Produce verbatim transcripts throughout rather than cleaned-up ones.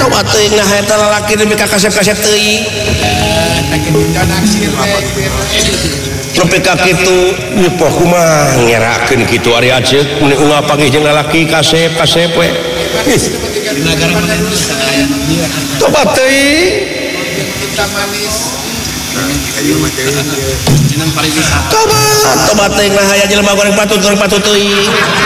tobat teuing nah eta lalaki nepi ka kasep-kasep teuing nepi ka kitu nyepoh kumaha ngerakeun kitu ari aceuk mun ungah panggih jeung lalaki kasep-kasep we di negara mana itu saya tobat teuing jeneng pariwisata tobat tobat teuing nah aya jelema goreng patut goreng patut teuing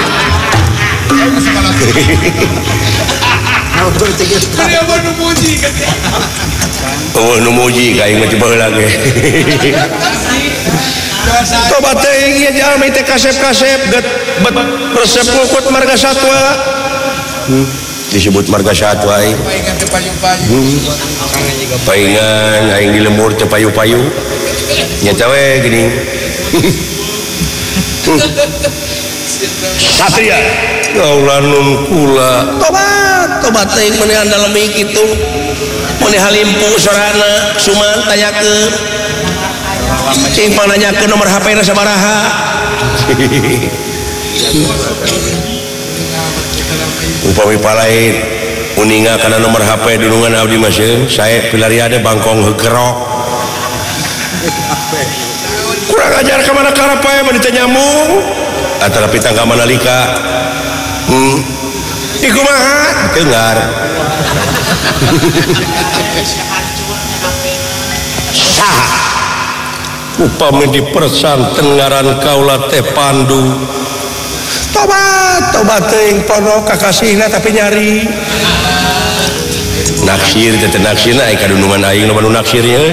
oh nu muji ka ieu coba heula ge tobat teuing ieu jalmi teh kasep-kasep get bet resep ngukut marga satwa disebut marga satwa ieu paingan aing di lembur teh payu-payu nya we gini satria Allah nun kula tobat tobat teuing menehan dalam kitu mun halimpu sorana suman tanyakeun cing pananyakeun nomor H P-na sabaraha upami palain uninga kana nomor H P dunungan abdi mah seueur sae pilariade bangkong heugerok kurang ajar ka mana karapae mah ditanya nyamung atau pitang ka manalika hmm di kumaha dengar saha upami di persanten ngaran kaula teh Pandu tobat tobat teuing pono kakasihna tapi nyari naksir teh naksirna ai kadunungan aing nu naksirnya